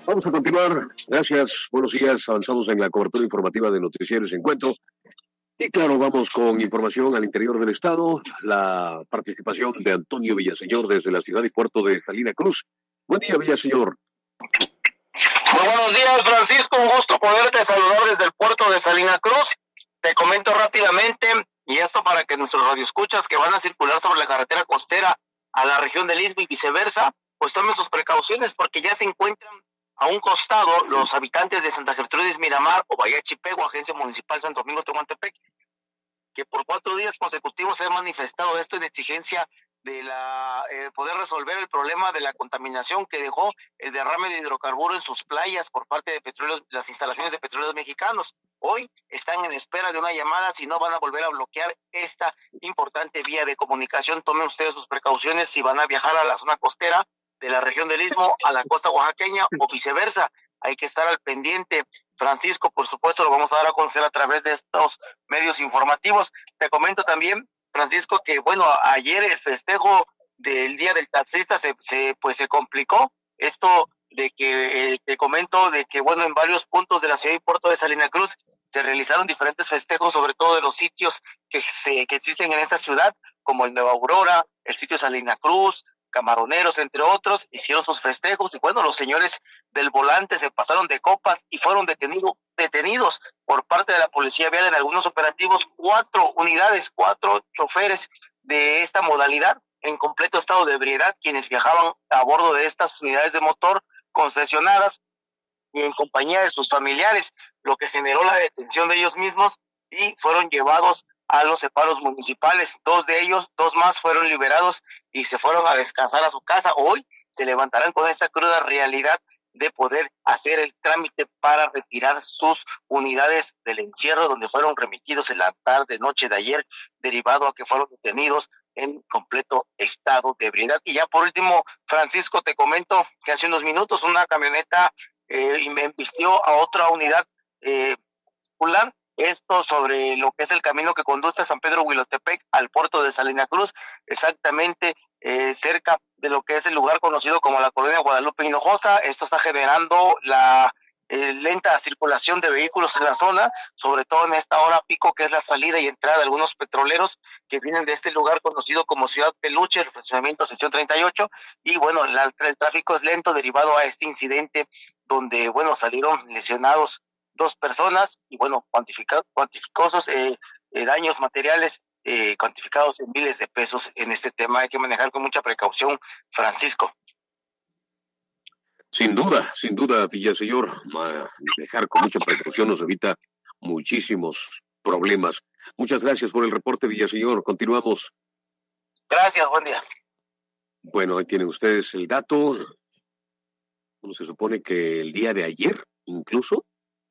Vamos a continuar. Gracias. Buenos días. Avanzamos en la cobertura informativa de Noticieros Encuentro. Y claro, vamos con información al interior del estado. La participación de Antonio Villaseñor desde la ciudad y puerto de Salina Cruz. Buen día, Villaseñor. Muy buenos días, Francisco. Un gusto poderte saludar desde el puerto de Salina Cruz. Te comento rápidamente, y esto para que nuestros radioescuchas que van a circular sobre la carretera costera a la región del Istmo y viceversa, pues tomen sus precauciones porque ya se encuentran a un costado los habitantes de Santa Gertrudis Miramar o Bahía Chipego, Agencia Municipal Santo Domingo Tehuantepec, que por 4 días consecutivos se ha manifestado esto en exigencia de poder resolver el problema de la contaminación que dejó el derrame de hidrocarburo en sus playas por parte de las instalaciones de petróleos mexicanos. Hoy están en espera de una llamada, si no van a volver a bloquear esta importante vía de comunicación. Tomen ustedes sus precauciones si van a viajar a la zona costera de la región del Istmo a la costa oaxaqueña o viceversa. Hay que estar al pendiente. Francisco, por supuesto, lo vamos a dar a conocer a través de estos medios informativos. Te comento también, Francisco, que bueno, ayer el festejo del Día del Taxista se complicó. Esto de que te comento de que bueno, en varios puntos de la ciudad y puerto de Salina Cruz se realizaron diferentes festejos, sobre todo de los sitios que existen en esta ciudad, como el Nueva Aurora, el sitio Salina Cruz, Camaroneros, entre otros, hicieron sus festejos y bueno, los señores del volante se pasaron de copas y fueron detenidos por parte de la policía vial en algunos operativos. 4 unidades, 4 choferes de esta modalidad en completo estado de ebriedad, quienes viajaban a bordo de estas unidades de motor concesionadas y en compañía de sus familiares, lo que generó la detención de ellos mismos y fueron llevados a los separos municipales. 2 de ellos, 2 más fueron liberados y se fueron a descansar a su casa. Hoy se levantarán con esa cruda realidad de poder hacer el trámite para retirar sus unidades del encierro donde fueron remitidos en la tarde, noche de ayer, derivado a que fueron detenidos en completo estado de ebriedad. Y ya por último, Francisco, te comento que hace unos minutos una camioneta embistió a otra unidad circular. Esto sobre lo que es el camino que conduce a San Pedro Huilotepec al puerto de Salina Cruz, exactamente cerca de lo que es el lugar conocido como la colonia Guadalupe Hinojosa. Esto está generando la lenta circulación de vehículos en la zona, sobre todo en esta hora pico, que es la salida y entrada de algunos petroleros que vienen de este lugar conocido como Ciudad Peluche, el fraccionamiento sección 38, y bueno, el tráfico es lento derivado a este incidente donde, bueno, salieron lesionados 2 personas y bueno, cuantificosos daños materiales cuantificados en miles de pesos. En este tema hay que manejar con mucha precaución, Francisco. Sin duda, Villaseñor, manejar con mucha precaución nos evita muchísimos problemas. Muchas gracias por el reporte, Villaseñor. Continuamos. Gracias, buen día. Bueno, ahí tienen ustedes el dato. Bueno, se supone que el día de ayer, incluso,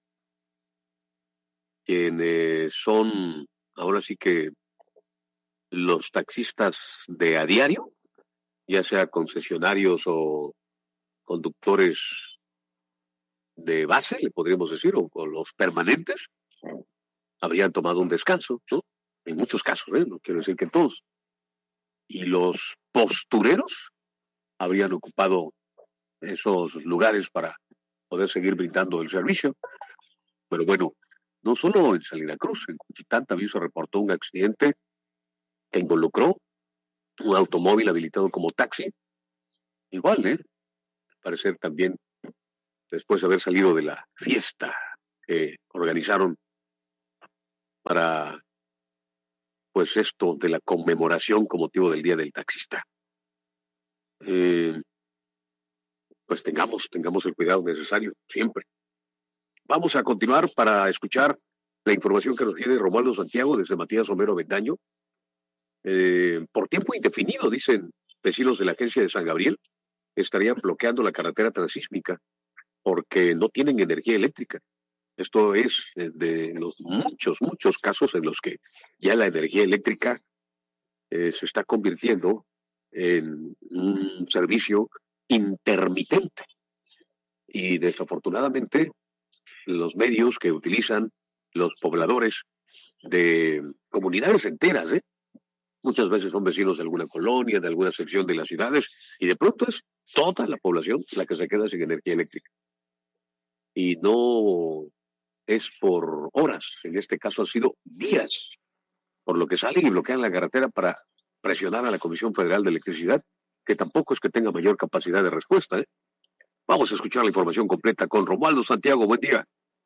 quienes son ahora sí que los taxistas de a diario, ya sea concesionarios o conductores de base, le podríamos decir, o los permanentes, habrían tomado un descanso, ¿no? En muchos casos, no quiero decir que en todos. Y los postureros habrían ocupado esos lugares para poder seguir brindando el servicio. Pero bueno, no solo en Salina Cruz, en Cuchitán también se reportó un accidente que involucró un automóvil habilitado como taxi. Igual, al parecer también, después de haber salido de la fiesta que organizaron para, pues esto de la conmemoración con motivo del Día del Taxista. Pues tengamos el cuidado necesario, siempre. Vamos a continuar para escuchar la información que nos tiene Romualdo Santiago desde Matías Romero Bendaño. Por tiempo indefinido, dicen vecinos de la agencia de San Gabriel, estarían bloqueando la carretera transísmica porque no tienen energía eléctrica. Esto es de los muchos casos en los que ya la energía eléctrica se está convirtiendo en un servicio intermitente. Y desafortunadamente, los medios que utilizan los pobladores de comunidades enteras, muchas veces son vecinos de alguna colonia, de alguna sección de las ciudades, y de pronto es toda la población la que se queda sin energía eléctrica. y no es por horas, en este caso han sido días, por lo que salen y bloquean la carretera para presionar a la Comisión Federal de Electricidad, que tampoco es que tenga mayor capacidad de respuesta, ¿eh? Vamos a escuchar la información completa con Romualdo Santiago. Buen día.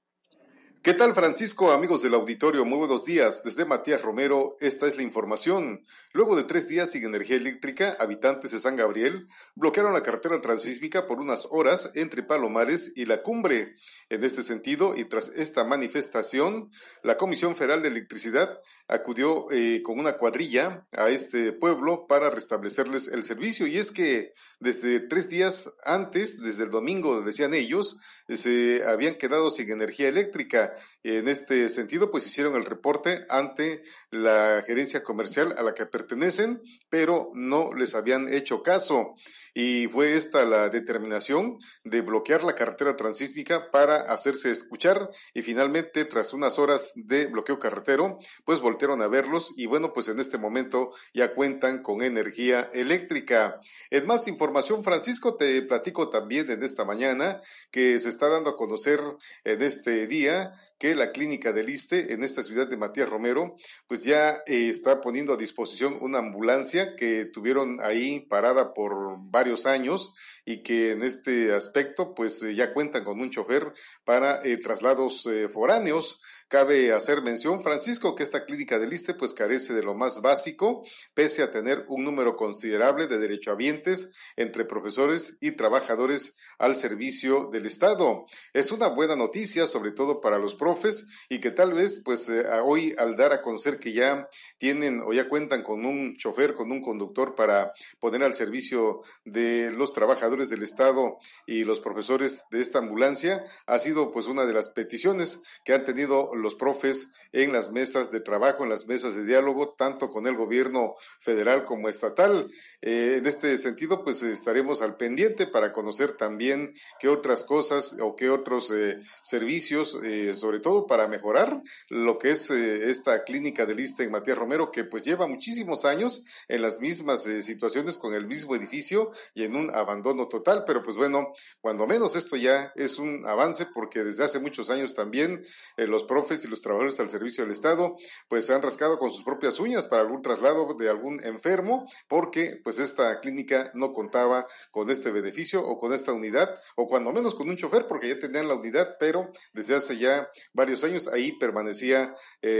¿Qué tal, Francisco? Amigos del auditorio, muy buenos días. Desde Matías Romero, esta es la información. Luego de 3 días sin energía eléctrica, habitantes de San Gabriel bloquearon la carretera transísmica por unas horas entre Palomares y La Cumbre. En este sentido, y tras esta manifestación, la Comisión Federal de Electricidad acudió con una cuadrilla a este pueblo para restablecerles el servicio. Y es que desde 3 días antes, desde el domingo, decían ellos, se habían quedado sin energía eléctrica. En este sentido, pues hicieron el reporte ante la gerencia comercial a la que pertenecen, pero no les habían hecho caso. Y fue esta la determinación de bloquear la carretera transísmica para hacerse escuchar, y finalmente, tras unas horas de bloqueo carretero, pues voltearon a verlos y bueno, pues en este momento ya cuentan con energía eléctrica. En más información, Francisco, te platico también en esta mañana que se está dando a conocer en este día que la clínica del ISSSTE en esta ciudad de Matías Romero, pues ya está poniendo a disposición una ambulancia que tuvieron ahí parada por varios años y que en este aspecto pues ya cuentan con un chofer para traslados foráneos. Cabe hacer mención, Francisco, que esta clínica del ISSSTE pues carece de lo más básico, pese a tener un número considerable de derechohabientes entre profesores y trabajadores al servicio del Estado. Es una buena noticia, sobre todo para los profes, y que tal vez pues hoy, al dar a conocer que ya tienen o ya cuentan con un chofer, con un conductor para poner al servicio de los trabajadores del Estado y los profesores de esta ambulancia, ha sido pues una de las peticiones que han tenido los profes en las mesas de trabajo, en las mesas de diálogo, tanto con el gobierno federal como estatal. En este sentido, pues estaremos al pendiente para conocer también qué otras cosas o qué otros servicios, sobre todo para mejorar lo que es esta clínica del ISSSTE en Matías Romero, que pues lleva muchísimos años en las mismas situaciones, con el mismo edificio y en un abandono total, pero pues bueno, cuando menos esto ya es un avance, porque desde hace muchos años también los profes y los trabajadores al servicio del Estado pues se han rascado con sus propias uñas para algún traslado de algún enfermo, porque pues esta clínica no contaba con este beneficio o con esta unidad, o cuando menos con un chofer, porque ya tenían la unidad, pero desde hace ya varios años ahí permanecía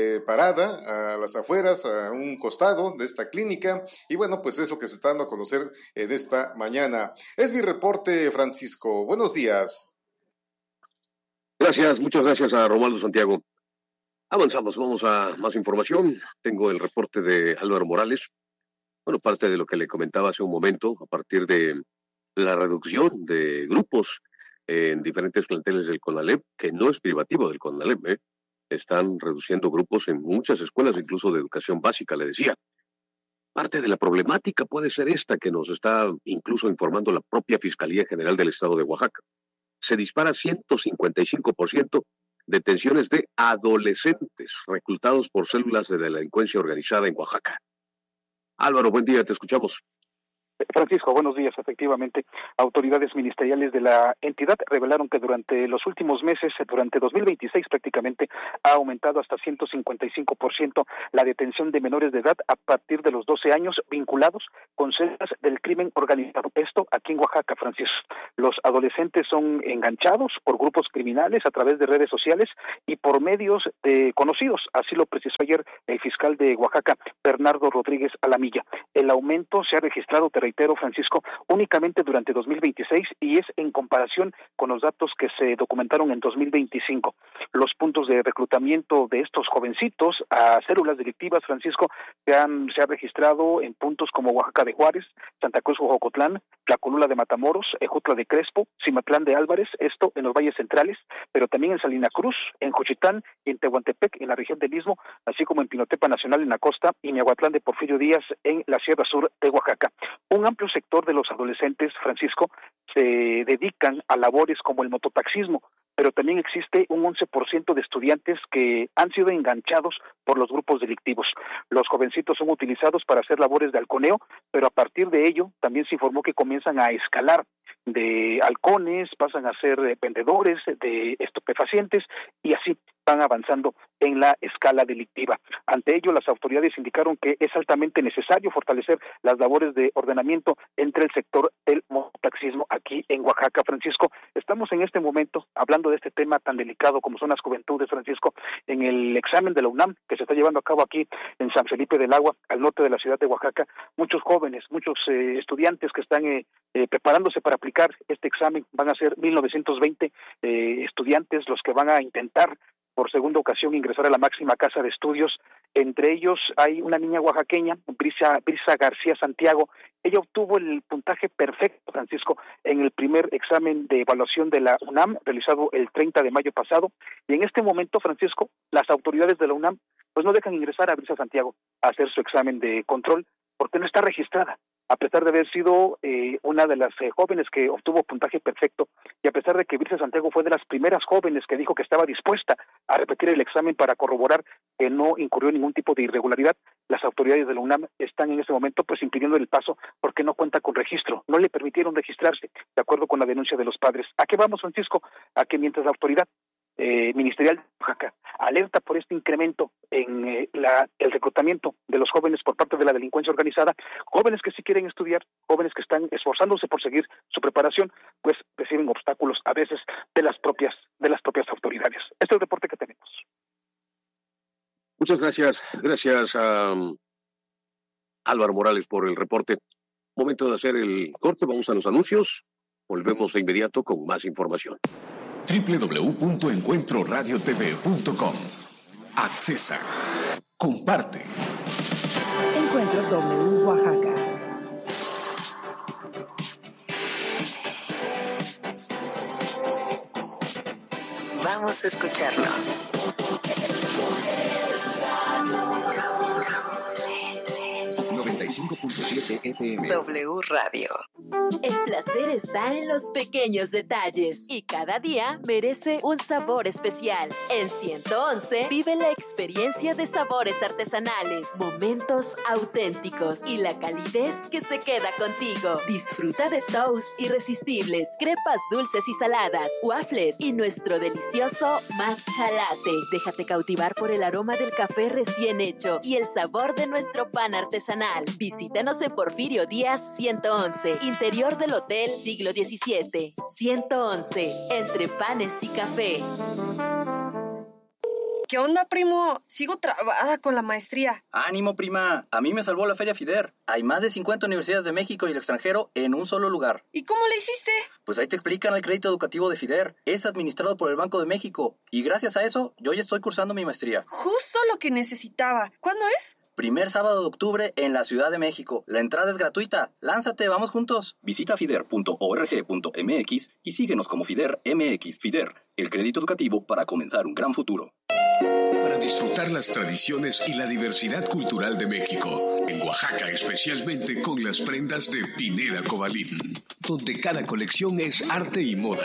parada a las afueras, a un costado de esta clínica, y bueno, pues es lo que se está dando a conocer de esta mañana. Es mi reporte, Francisco. Buenos días. Gracias, muchas gracias a Romualdo Santiago. Avanzamos, vamos a más información. Tengo el reporte de Álvaro Morales. Bueno, parte de lo que le comentaba hace un momento, a partir de la reducción de grupos en diferentes planteles del CONALEP, que no es privativo del CONALEP, están reduciendo grupos en muchas escuelas, incluso de educación básica, le decía. Parte de la problemática puede ser esta que nos está incluso informando la propia Fiscalía General del Estado de Oaxaca. Se dispara 155% detenciones de adolescentes reclutados por células de delincuencia organizada en Oaxaca. Álvaro, buen día, te escuchamos. Francisco, buenos días. Efectivamente, autoridades ministeriales de la entidad revelaron que durante los últimos meses, durante 2026 prácticamente, ha aumentado hasta 155% la detención de menores de edad a partir de los 12 años vinculados con células del crimen organizado. Esto aquí en Oaxaca, Francisco. Los adolescentes son enganchados por grupos criminales a través de redes sociales y por medios conocidos. Así lo precisó ayer el fiscal de Oaxaca, Bernardo Rodríguez Alamilla. El aumento se ha registrado, te reitero, Francisco, únicamente durante 2026 y es en comparación con los datos que se documentaron en 2025. Los puntos de reclutamiento de estos jovencitos a células delictivas, Francisco, se ha registrado en puntos como Oaxaca de Juárez, Santa Cruz, Ojocotlán, Tlacolula de Matamoros, Ejutla de Crespo, Cimatlán de Álvarez, esto en los valles centrales, pero también en Salina Cruz, en Juchitán y en Tehuantepec, en la región del Istmo, así como en Pinotepa Nacional en la costa y Miahuatlán de Porfirio Díaz en la Sierra Sur de Oaxaca. Un amplio sector de los adolescentes, Francisco, se dedican a labores como el mototaxismo, pero también existe un 11% de estudiantes que han sido enganchados por los grupos delictivos. Los jovencitos son utilizados para hacer labores de halconeo, pero a partir de ello también se informó que comienzan a escalar de halcones, pasan a ser vendedores de estupefacientes y así van avanzando en la escala delictiva. Ante ello, las autoridades indicaron que es altamente necesario fortalecer las labores de ordenamiento entre el sector del mototaxismo aquí en Oaxaca. Francisco, estamos en este momento hablando de este tema tan delicado como son las juventudes, Francisco, en el examen de la UNAM que se está llevando a cabo aquí en San Felipe del Agua, al norte de la ciudad de Oaxaca. Muchos jóvenes, muchos estudiantes que están preparándose para aplicar este examen, van a ser 1920 estudiantes los que van a intentar por segunda ocasión ingresar a la máxima casa de estudios. Entre ellos hay una niña oaxaqueña, Brisa García Santiago. Ella obtuvo el puntaje perfecto, Francisco, en el primer examen de evaluación de la UNAM, realizado el 30 de mayo pasado. Y en este momento, Francisco, las autoridades de la UNAM pues no dejan ingresar a Brisa Santiago a hacer su examen de control porque no está registrada, a pesar de haber sido una de las jóvenes que obtuvo puntaje perfecto, y a pesar de que Brisa Santiago fue de las primeras jóvenes que dijo que estaba dispuesta a repetir el examen para corroborar que no incurrió en ningún tipo de irregularidad, las autoridades de la UNAM están en este momento pues impidiendo el paso porque no cuenta con registro, no le permitieron registrarse, de acuerdo con la denuncia de los padres. ¿A qué vamos, Francisco? A que mientras la autoridad ministerial de Oaxaca alerta por este incremento en el reclutamiento de los jóvenes por parte de la delincuencia organizada, jóvenes que sí quieren estudiar, jóvenes que están esforzándose por seguir su preparación, pues reciben obstáculos a veces de las propias autoridades. Este es el reporte que tenemos. Muchas gracias a Álvaro Morales por el reporte. Momento de hacer el corte, vamos a los anuncios, volvemos de inmediato con más información. www.encuentroradiotv.com. Accesa. Comparte. Encuentro W Oaxaca. Vamos a escucharnos. 95.7 FM. W Radio. El placer está en los pequeños detalles y cada día merece un sabor especial. En 111 vive la experiencia de sabores artesanales, momentos auténticos y la calidez que se queda contigo. Disfruta de toast irresistibles, crepas dulces y saladas, waffles y nuestro delicioso matcha latte. Déjate cautivar por el aroma del café recién hecho y el sabor de nuestro pan artesanal. Visítanos en Porfirio Díaz 111, interior del Hotel Siglo XVII. 111, entre panes y café. ¿Qué onda, primo? Sigo trabada con la maestría. ¡Ánimo, prima! A mí me salvó la Feria FIDER. Hay más de 50 universidades de México y el extranjero en un solo lugar. ¿Y cómo le hiciste? Pues ahí te explican el crédito educativo de FIDER. Es administrado por el Banco de México. Y gracias a eso, yo ya estoy cursando mi maestría. Justo lo que necesitaba. ¿Cuándo es? Primer sábado de octubre en la Ciudad de México. La entrada es gratuita. ¡Lánzate! ¡Vamos juntos! Visita fider.org.mx y síguenos como FIDER MX. FIDER, el crédito educativo para comenzar un gran futuro. Para disfrutar las tradiciones y la diversidad cultural de México, en Oaxaca especialmente con las prendas de Pineda Cobalín, donde cada colección es arte y moda.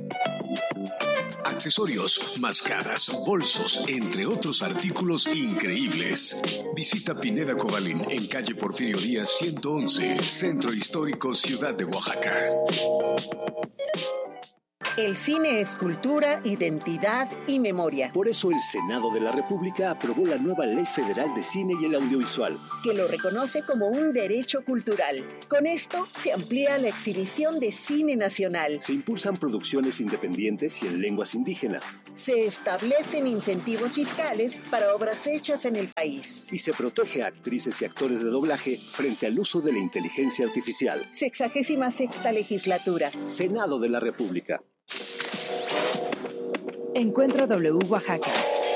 Accesorios, máscaras, bolsos, entre otros artículos increíbles. Visita Pineda Cobalín en calle Porfirio Díaz 111, Centro Histórico, Ciudad de Oaxaca. El cine es cultura, identidad y memoria. Por eso el Senado de la República aprobó la nueva Ley Federal de Cine y el Audiovisual, que lo reconoce como un derecho cultural. Con esto se amplía la exhibición de cine nacional. Se impulsan producciones independientes y en lenguas indígenas. Se establecen incentivos fiscales para obras hechas en el país. Y se protege a actrices y actores de doblaje frente al uso de la inteligencia artificial. 66ª legislatura. Senado de la República. Encuentro W Oaxaca.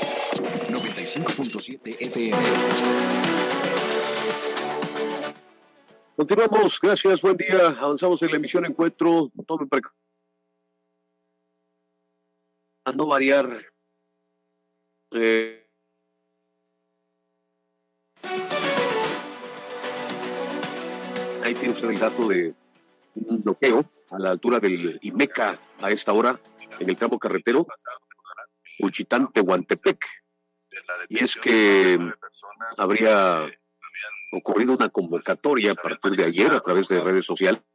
95.7 FM. Continuamos, gracias, buen día. Avanzamos en la emisión Encuentro. Tome precaución a no variar. Ahí tiene usted el dato de un bloqueo a la altura del Imeca a esta hora en el tramo carretero Juchitán-Tehuantepec. Y es que habría ocurrido una convocatoria a partir de ayer a través de redes sociales